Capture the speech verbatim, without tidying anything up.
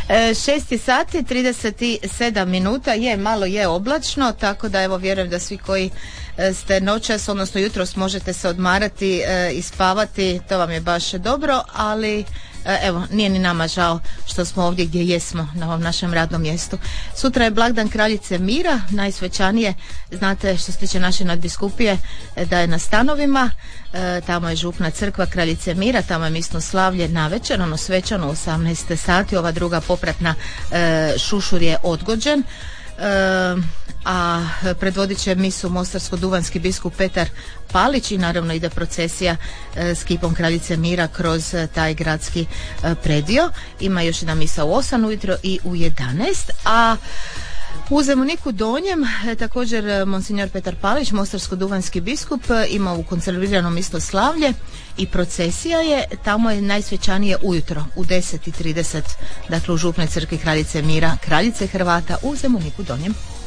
šest sati trideset sedam minuta, je malo je oblačno, tako da evo vjerujem da svi koji ste noćas, odnosno jutros možete se odmarati e, i spavati, to vam je baš dobro, ali e, evo, nije ni nama žao što smo ovdje gdje jesmo, na ovom našem radnom mjestu. Sutra je blagdan Kraljice Mira, najsvećanije, znate što se tiče naše nadbiskupije, da je na Stanovima, e, tamo je župna crkva Kraljice Mira, tamo je misno slavlje navečer, ono svečano u osamnaest sati, ova druga popratna e, šušur je odgođen. E, a predvodit će misu mostarsko-duvanski biskup Petar Palić i naravno ide procesija e, s kipom Kraljice Mira kroz e, taj gradski e, predio. Ima još jedna misa u osam ujutro i u jedanaest, a u Zemuniku Donjem e, također e, monsignor Petar Palić, mostarsko-duvanski biskup, e, ima u konservirano mislo slavlje i procesija je, tamo je najsvećanije ujutro u deset i trideset, dakle u župnoj crkvi Kraljice Mira, Kraljice Hrvata u Zemuniku Donjem.